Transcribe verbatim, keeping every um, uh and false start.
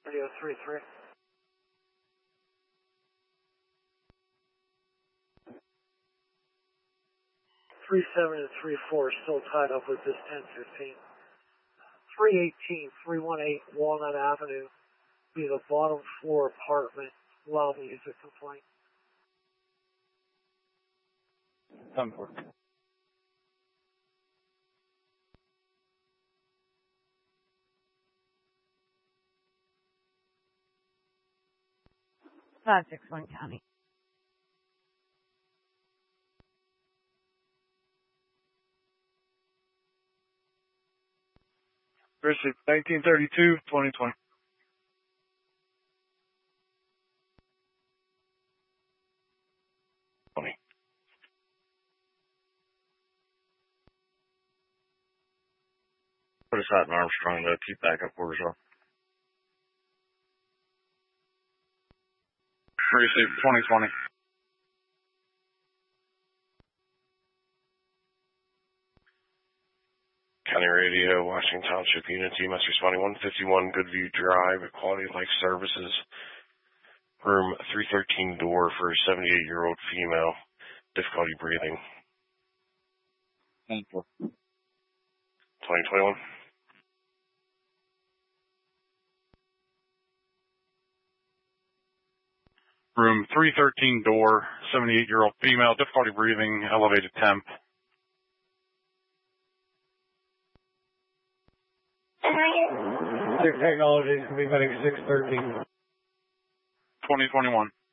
Radio three three. three seven and three four still tied up with this ten fifteen. three eighteen, three eighteen Walnut Avenue, be the bottom floor apartment. Lobby is a complaint. ten four. five six one County. Grizzly, nineteen thirty-two, twenty twenty. twenty. Put us out in Armstrong to keep backup orders on. Receive twenty twenty. County Radio, Washington Township Unit, T M S responding one fifty-one Goodview Drive, Quality of Life Services, room three thirteen door for a seventy-eight-year-old female, difficulty breathing. ten four. twenty twenty-one. Room three thirteen door, seventy-eight-year-old female, difficulty breathing, elevated temp. Technologies can be medic six thirteen. twenty twenty-one.